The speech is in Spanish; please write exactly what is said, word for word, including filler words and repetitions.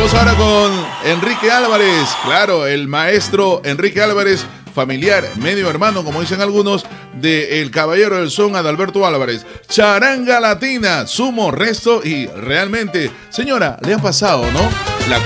Vamos ahora con Enrique Álvarez. Claro, el maestro Enrique Álvarez, familiar, medio hermano, como dicen algunos, de El Caballero del Son, Adalberto Álvarez. Charanga Latina, sumo, resto y realmente, señora, le ha pasado, ¿no?